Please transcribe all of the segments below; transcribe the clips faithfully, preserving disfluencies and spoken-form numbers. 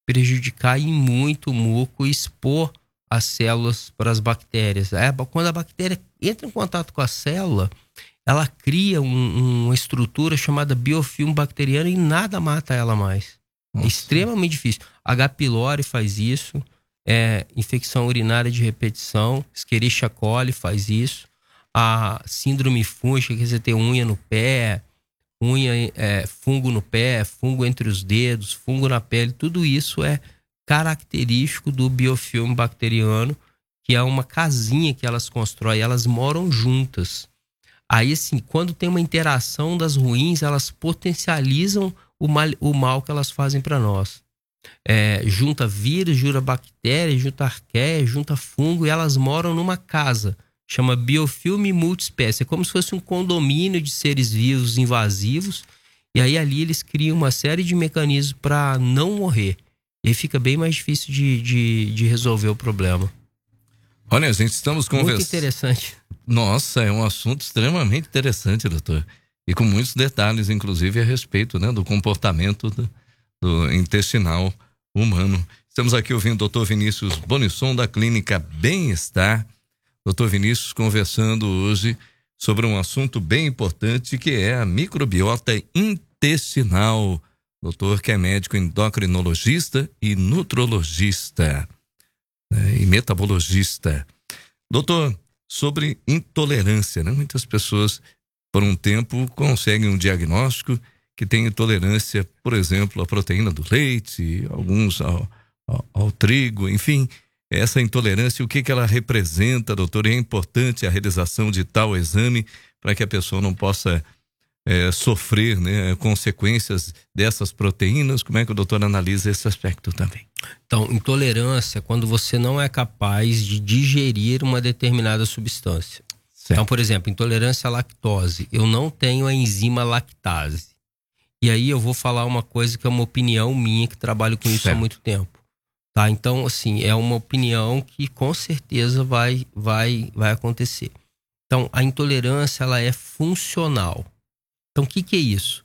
prejudicar e muito o muco e expor as células para as bactérias. É, quando a bactéria entra em contato com a célula, ela cria um, uma estrutura chamada biofilme bacteriano e nada mata ela mais. Nossa. É extremamente difícil. H. pylori faz isso, é, infecção urinária de repetição, Escherichia coli faz isso, a síndrome fúngica, que você tem unha no pé, unha, é, fungo no pé, fungo entre os dedos, fungo na pele, tudo isso é característico do biofilme bacteriano, que é uma casinha que elas constroem, elas moram juntas. Aí, assim, quando tem uma interação das ruins, elas potencializam o mal, o mal que elas fazem para nós. É, junta vírus, junta bactéria, junta arqueia, junta fungo, e elas moram numa casa. Chama biofilme multiespécie. É como se fosse um condomínio de seres vivos invasivos. E aí ali eles criam uma série de mecanismos para não morrer. E aí fica bem mais difícil de, de, de resolver o problema. Olha, gente, estamos conversando. Muito interessante. Nossa, é um assunto extremamente interessante, doutor. E com muitos detalhes, inclusive, a respeito, né, do comportamento do, do intestinal humano. Estamos aqui ouvindo o doutor Vinícius Bonisson, da Clínica Bem-Estar. doutor Vinícius conversando hoje sobre um assunto bem importante, que é a microbiota intestinal. Doutor que é médico endocrinologista e nutrologista, né, e metabologista. Doutor, sobre intolerância, né? Muitas pessoas, por um tempo, conseguem um diagnóstico que tem intolerância, por exemplo, à proteína do leite, alguns ao, ao, ao trigo, enfim. Essa intolerância, o que, que ela representa, doutor? É importante a realização de tal exame para que a pessoa não possa é, sofrer, né, consequências dessas proteínas. Como é que o doutor analisa esse aspecto também? Então, intolerância é quando você não é capaz de digerir uma determinada substância. Certo. Então, por exemplo, intolerância à lactose. Eu não tenho a enzima lactase. E aí eu vou falar uma coisa que é uma opinião minha, que trabalho com isso certo. Há muito tempo. Tá? Então, assim, é uma opinião que com certeza vai, vai, vai acontecer. Então, a intolerância, ela é funcional. Então, o que, que é isso?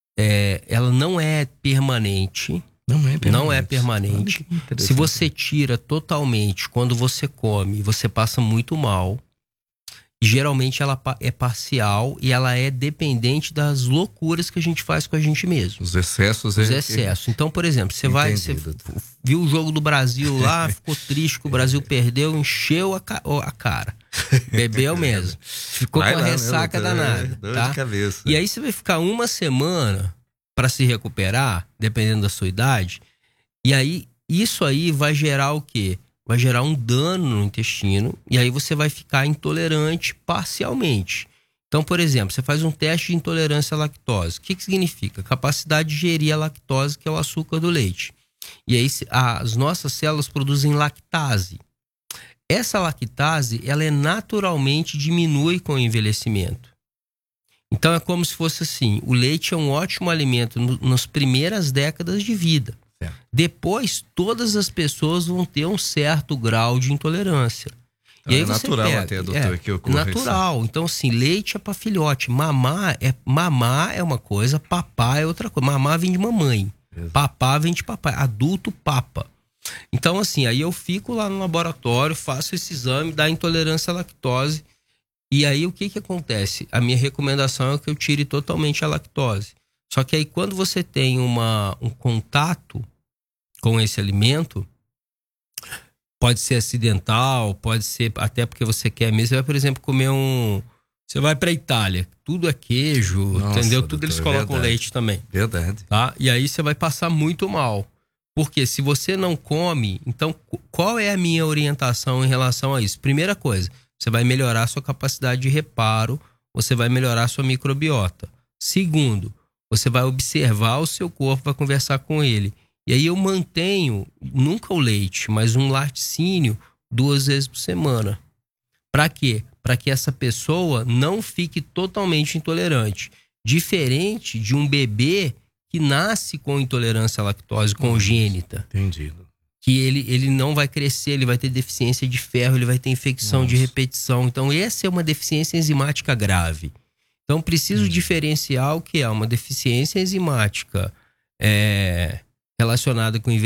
É, ela não é permanente. Não é permanente. Não é permanente. Se você tira totalmente, quando você come, você passa muito mal. Geralmente ela é parcial e ela é dependente das loucuras que a gente faz com a gente mesmo. Os excessos. Os é excessos. Então, por exemplo, você vai, você viu o jogo do Brasil lá, ficou triste que o Brasil perdeu, encheu a, ca a cara. Bebeu mesmo. Ficou vai com a ressaca mesmo, danada. Dor tá? de cabeça. E aí você vai ficar uma semana para se recuperar, dependendo da sua idade. E aí, isso aí vai gerar o quê? Vai gerar um dano no intestino e aí você vai ficar intolerante parcialmente. Então, por exemplo, você faz um teste de intolerância à lactose. O que, que significa? Capacidade de digerir a lactose, que é o açúcar do leite. E aí as nossas células produzem lactase. Essa lactase, ela é naturalmente diminui com o envelhecimento. Então é como se fosse assim, o leite é um ótimo alimento no, nas primeiras décadas de vida. É. Depois, todas as pessoas vão ter um certo grau de intolerância. Então, e aí é natural pega, até, doutor, é, que ocorra natural. Isso. Então, assim, leite é para filhote. Mamar é, mamar é uma coisa, papar é outra coisa. Mamar vem de mamãe. Exato. Papar vem de papai. Adulto, papa. Então, assim, aí eu fico lá no laboratório, faço esse exame da intolerância à lactose. E aí, o que que acontece? A minha recomendação é que eu tire totalmente a lactose. Só que aí, quando você tem uma, um contato com esse alimento, pode ser acidental, pode ser até porque você quer mesmo. Você vai, por exemplo, comer um... Você vai pra Itália, tudo é queijo, nossa, entendeu? Tudo doutor, eles colocam verdade, leite também. Verdade. Tá? E aí você vai passar muito mal. Porque se você não come, então qual é a minha orientação em relação a isso? Primeira coisa, você vai melhorar a sua capacidade de reparo, você vai melhorar a sua microbiota. Segundo, você vai observar o seu corpo, vai conversar com ele. E aí eu mantenho, nunca o leite, mas um laticínio duas vezes por semana. Para quê? Para que essa pessoa não fique totalmente intolerante. Diferente de um bebê que nasce com intolerância à lactose congênita. Entendido. Que ele, ele não vai crescer, ele vai ter deficiência de ferro, ele vai ter infecção Nossa. de repetição. Então essa é uma deficiência enzimática grave. Então preciso hum. diferenciar o que é uma deficiência enzimática é, relacionada com